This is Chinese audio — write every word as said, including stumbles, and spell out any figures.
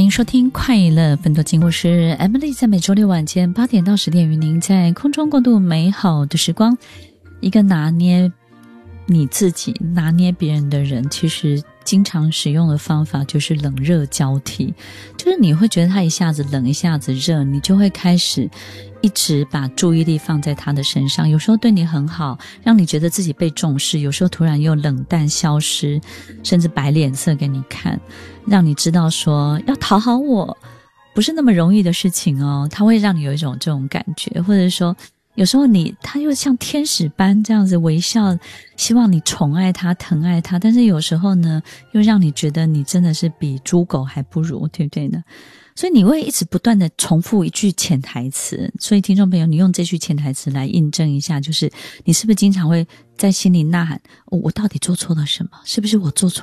迎收听快乐分多金，我是 Emily， 在每周六晚间八点到十点与您在空中共度美好的时光。一个拿捏你自己拿捏别人的人，其实经常使用的方法就是冷热交替，就是你会觉得他一下子冷一下子热，你就会开始一直把注意力放在他的身上，有时候对你很好，让你觉得自己被重视，有时候突然又冷淡消失，甚至摆脸色给你看，让你知道说要讨好我不是那么容易的事情哦。他会让你有一种这种感觉，或者说有时候你他又像天使般这样子微笑，希望你宠爱他疼爱他，但是有时候呢又让你觉得你真的是比猪狗还不如，对不对呢？所以你会一直不断的重复一句潜台词，所以听众朋友，你用这句潜台词来印证一下，就是你是不是经常会在心里呐喊、哦、我到底做错了什么？是不是我做错